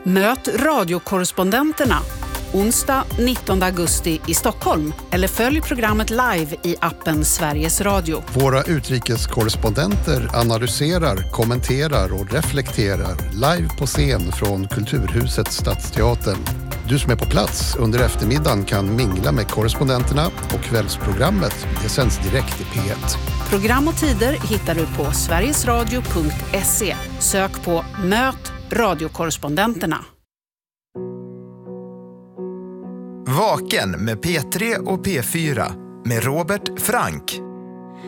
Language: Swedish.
Möt radiokorrespondenterna onsdag 19 augusti i Stockholm eller följ programmet live i appen Sveriges Radio. Våra utrikeskorrespondenter analyserar, kommenterar och reflekterar live på scen från Kulturhuset Stadsteatern. Du som är på plats under eftermiddagen kan mingla med korrespondenterna och kvällsprogrammet det sänds direkt i P1. Program och tider hittar du på sverigesradio.se. Sök på Möt radiokorrespondenterna. Vaken med P3 och P4 med Robert Frank.